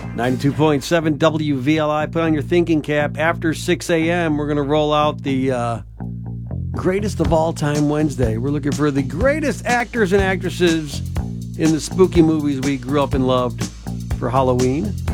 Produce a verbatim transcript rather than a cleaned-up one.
ninety-two point seven W V L I. Put on your thinking cap. After six a.m., we're going to roll out the uh, greatest of all time Wednesday. We're looking for the greatest actors and actresses in the spooky movies we grew up and loved for Halloween.